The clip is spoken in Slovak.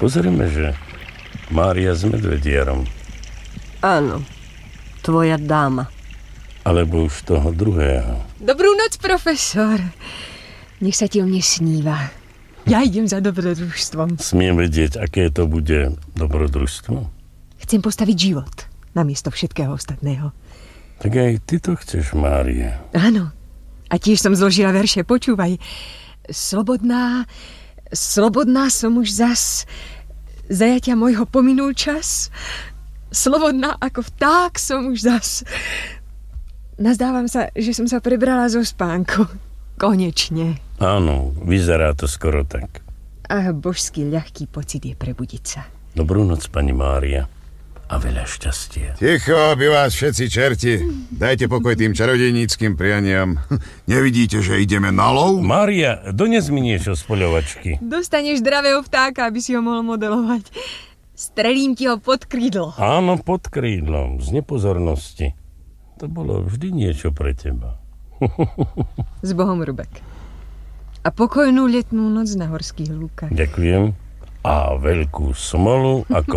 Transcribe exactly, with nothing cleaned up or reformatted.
Pozrieme, že Mária s medvedierom. Áno, tvoja dáma. Alebo už toho druhého. Dobrú noc, profesor. Nech sa ti o mne sníva. Ja idem za dobrodružstvom. Smiem vedieť, aké to bude dobrodružstvo? Chcem postaviť život namiesto všetkého ostatného. Tak aj ty to chceš, Mária. Áno. A tiež som zložila verše. Počúvaj. Slobodná, slobodná som už zas. Zajatia mojho pominul čas. Slobodná ako vták som už zas. Nazdávam sa, že som sa prebrala zo spánku. Konečne. Áno, vyzerá to skoro tak. A božský ľahký pocit je prebudiť sa. Dobrú noc, pani Mária. A veľa šťastia. Ticho, by vás všetci čerti. Dajte pokoj tým čarodejníckým prianiam. Nevidíte, že ideme na lov? Mária, dones mi niečo z poľovačky. Dostaneš zdravého vtáka, aby si ho mohol modelovať. Strelím ti ho pod krídlo. Áno, pod krídlom, z nepozornosti. To bolo vždy niečo pre teba. S Bohom, Rubek. A pokojnú letnú noc na horských lúkach. Ďakujem. A veľkú smolu ako